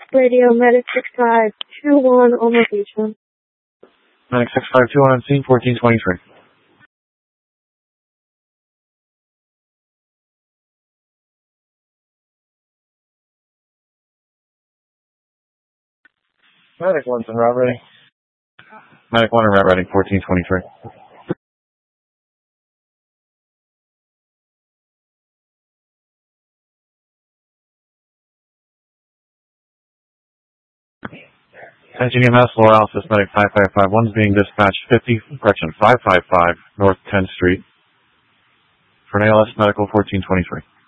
Radio, Medic 6521 on location. Medic 6521 on scene, 1423. Medic 1's en route ready. Medic 1 en route ready, 1423. Attention EMS, Laurel Alpha, Medic 5551 is being dispatched 555 North 10th Street for an ALS Medical 1423.